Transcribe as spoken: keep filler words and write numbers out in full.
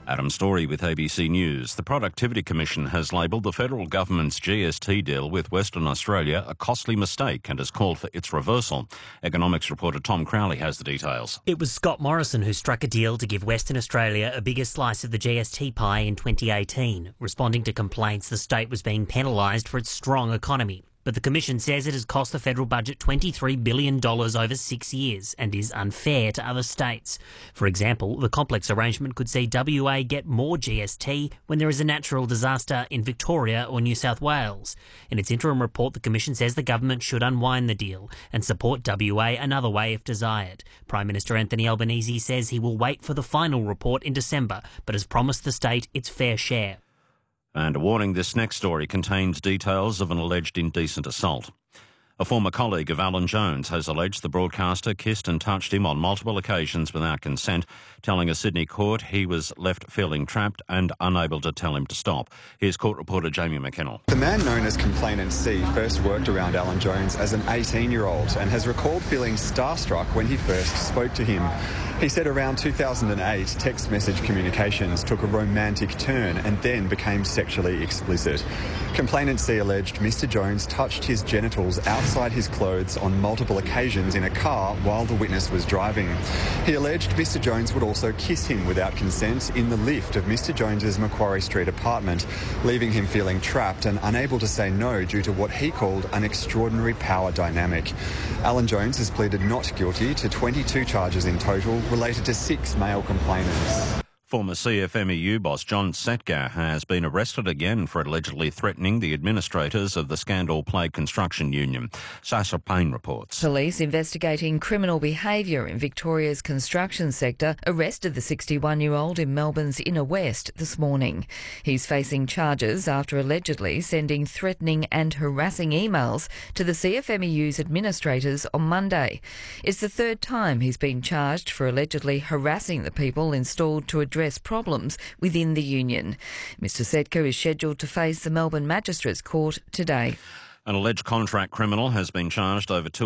Adam Story with A B C News. The Productivity Commission has labelled the federal government's G S T deal with Western Australia a costly mistake and has called for its reversal. Economics reporter Tom Crowley has the details. It was Scott Morrison who struck a deal to give Western Australia a bigger slice of the G S T pie in twenty eighteen, responding to complaints the state was being penalised for its strong economy. But the Commission says it has cost the federal budget twenty-three billion dollars over six years and is unfair to other states. For example, the complex arrangement could see W A get more G S T when there is a natural disaster in Victoria or New South Wales. In its interim report, the Commission says the government should unwind the deal and support W A another way if desired. Prime Minister Anthony Albanese says he will wait for the final report in December, but has promised the state its fair share. And a warning, this next story contains details of an alleged indecent assault. A former colleague of Alan Jones has alleged the broadcaster kissed and touched him on multiple occasions without consent, telling a Sydney court he was left feeling trapped and unable to tell him to stop. Here's court reporter Jamie McKennell. The man known as Complainant C first worked around Alan Jones as an eighteen-year-old and has recalled feeling starstruck when he first spoke to him. He said around two thousand eight, text message communications took a romantic turn and then became sexually explicit. Complainant C alleged Mister Jones touched his genitals outside his clothes on multiple occasions in a car while the witness was driving. He alleged Mister Jones would also kiss him without consent in the lift of Mister Jones's Macquarie Street apartment, leaving him feeling trapped and unable to say no due to what he called an extraordinary power dynamic. Alan Jones has pleaded not guilty to twenty-two charges in total related to six male complainants. Former C F M E U boss John Setgar has been arrested again for allegedly threatening the administrators of the scandal-plagued construction union. Sasha Payne reports. Police investigating criminal behaviour in Victoria's construction sector arrested the sixty-one-year-old in Melbourne's Inner West this morning. He's facing charges after allegedly sending threatening and harassing emails to the C F M E U's administrators on Monday. It's the third time he's been charged for allegedly harassing the people installed to address problems within the union. Mister Setgar is scheduled to face the Melbourne Magistrates Court today. An alleged contract criminal has been charged over two